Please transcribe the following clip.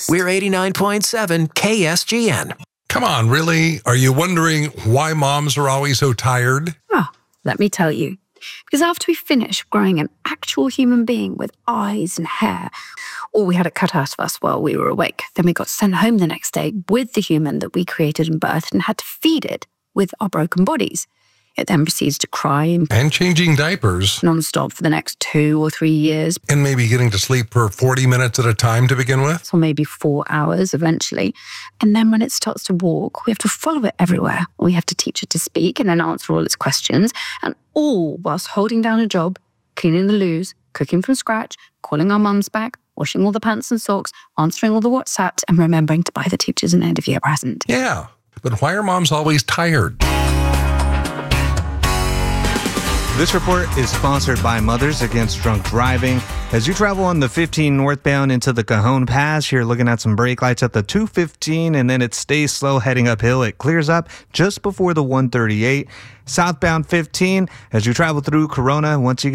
We're 89.7 KSGN. Come on, really? Are you wondering why moms are always so tired? Oh, let me tell you. Because after we finished growing an actual human being with eyes and hair, or we had it cut out of us while we were awake, then we got sent home the next day with the human that we created and birthed and had to feed it with our broken bodies. It then proceeds to cry And changing diapers. non-stop for the next 2 or 3 years, And maybe getting to sleep for 40 minutes at a time to begin with. or maybe 4 hours eventually. And then when it starts to walk, we have to follow it everywhere. We have to teach it to speak and then answer all its questions, and all whilst holding down a job, cleaning the loos, cooking from scratch, calling our mums back, washing all the pants and socks, answering all the WhatsApps, and remembering to buy the teachers an end-of-year present. Yeah, but why are moms always tired? This report is sponsored by Mothers Against Drunk Driving. As you travel on the 15 northbound into the Cajon Pass, you're looking at some brake lights at the 215, and then it stays slow heading uphill. It clears up just before the 138. Southbound 15, as you travel through Corona, once you